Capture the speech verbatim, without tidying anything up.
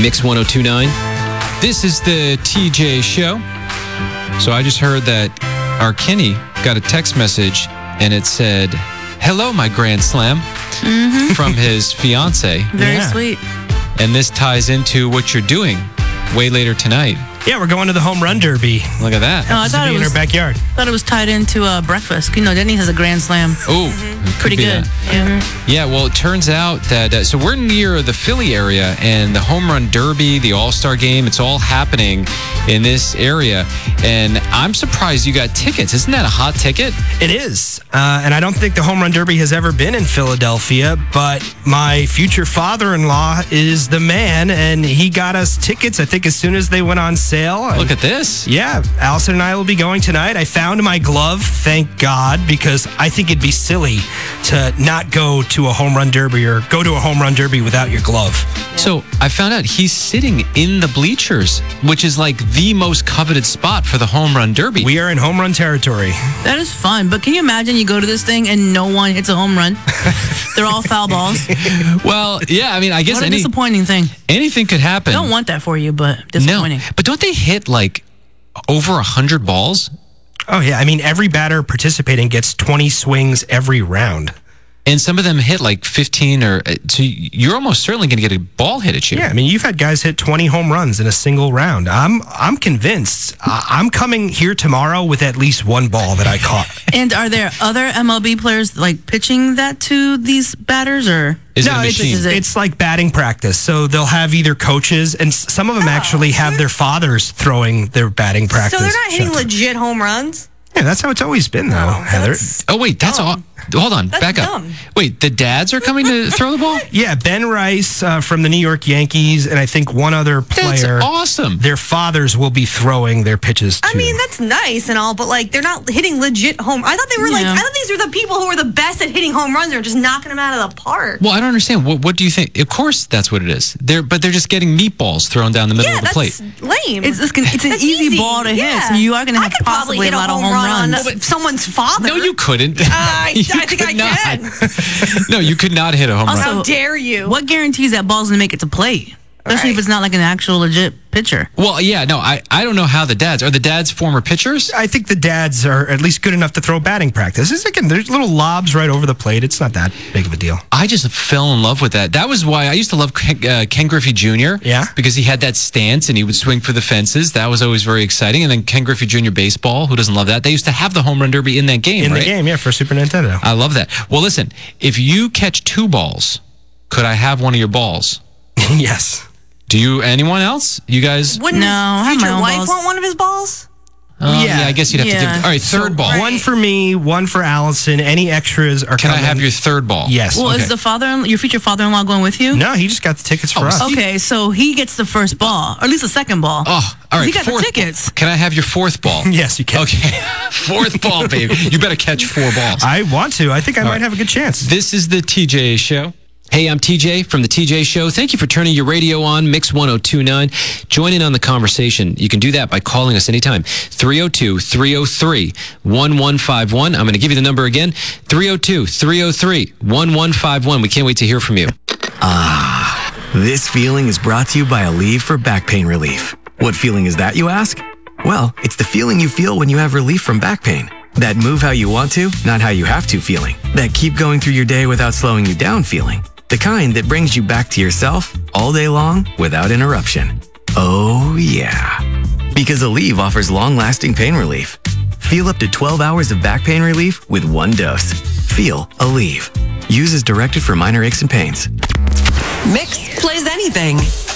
Mix one oh two point nine. This is the T J Show. So I just heard that our Kenny got a text message and it said, "Hello, my Grand Slam," mm-hmm. from his fiance. Very Yeah. sweet. And this ties into what you're doing way later tonight. Yeah, we're going to the home run derby. Look at that. Oh, I This thought will it be in was our backyard. thought it was tied into uh, breakfast. You know, Denny has a grand slam. Oh, Pretty good. Yeah. Yeah, well, it turns out that, uh, so we're near the Philly area, and the home run derby, the all-star game, it's all happening in this area. And I'm surprised you got tickets. Isn't that a hot ticket? It is. Uh, and I don't think the home run derby has ever been in Philadelphia, but my future father-in-law is the man, and he got us tickets, I think, as soon as they went on sale. Look at this. Yeah, Allison and I will be going tonight. I found my glove, thank God, because I think it'd be silly to not go to a home run derby or go to a home run derby without your glove. So I found out he's sitting in the bleachers, which is like the most coveted spot for the home run derby. We are in home run territory. That is fun. But can you imagine you go to this thing and no one hits a home run? They're all foul balls. Well, yeah, I mean, I guess What a any, disappointing thing. anything could happen. I don't want that for you, but No, disappointing. but don't they hit like over a hundred balls? Oh, yeah. I mean, every batter participating gets twenty swings every round. And some of them hit like fifteen or so you're almost certainly going to get a ball hit at you. Yeah, I mean, you've had guys hit twenty home runs in a single round. I'm I'm convinced. I- I'm coming here tomorrow with at least one ball that I caught. And are there other M L B players like pitching that to these batters, or Is no, it a it's, machine? Is it- it's like batting practice. So they'll have either coaches, and s- some of them actually have their fathers throwing their batting practice. So they're not hitting shots. legit home runs? Yeah, that's how it's always been, though, No, Heather. that's- Oh, wait, that's all. Hold on, That's back up. dumb. Wait, the dads are coming to throw the ball? Yeah, Ben Rice uh, from the New York Yankees, and I think one other That's player. awesome. Their fathers will be throwing their pitches to I mean, them. that's nice and all, but like they're not hitting legit home. I thought they were like, Yeah. I thought these were the people who were the best at hitting home runs. They're just knocking them out of the park. Well, I don't understand. What What do you think? Of course, that's what it is. They're but they're just getting meatballs thrown down the middle Yeah, of the that's plate. lame. it's, it's, it's an That's easy, ball to hit, yeah. so you are going to I have could probably possibly hit a lot of home run runs. on someone's father. No, you couldn't. Uh, I, You I think could I not. can. No, you could not hit a home Also, run. How dare you? What guarantees that ball's going to make it to plate? Especially Right. if it's not like an actual legit pitcher. Well, yeah, no, I, I don't know how the dads are. The dads former pitchers? I think the dads are at least good enough to throw batting practice. It's, again, there's little lobs right over the plate. It's not that big of a deal. I just fell in love with that. That was why I used to love Ken, uh, Ken Griffey Junior Yeah. Because he had that stance and he would swing for the fences. That was always very exciting. And then Ken Griffey Junior baseball. Who doesn't love that? They used to have the home run derby in that game, In right? the game, yeah, for Super Nintendo. I love that. Well, listen, if you catch two balls, could I have one of your balls? Yes. Do you, anyone else? You guys? Wouldn't No, I his have my future own wife balls. want one of his balls? Oh, Yeah. yeah, I guess you'd have to Yeah. give. All right, third ball. One for me, one for Allison. Any extras are Can I coming. have your third ball? Yes. Well, Okay. is the father, your future father-in-law going with you? No, he just got the tickets for Oh, us. so- Okay, so he gets the first ball, or at least the second ball. Oh, all right. He got the fourth tickets. ball. Can I have your fourth ball? Yes, you can. Okay. Fourth ball, baby. You better catch four balls. I want to. I think I might right. have a good chance. This is the T J Show. Hey, I'm T J from the T J Show. Thank you for turning your radio on, Mix one oh two point nine. Join in on the conversation. You can do that by calling us anytime. three oh two, three oh three, one one five one. I'm going to give you the number again. three oh two, three oh three, one one five one. We can't wait to hear from you. This feeling is brought to you by Aleve for back pain relief. What feeling is that, you ask? Well, it's the feeling you feel when you have relief from back pain. That move how you want to, not how you have to feeling. That keep going through your day without slowing you down feeling. The kind that brings you back to yourself all day long without interruption. Oh, yeah. Because Aleve offers long-lasting pain relief. Feel up to twelve hours of back pain relief with one dose. Feel Aleve. Use as directed for minor aches and pains. Mix plays anything.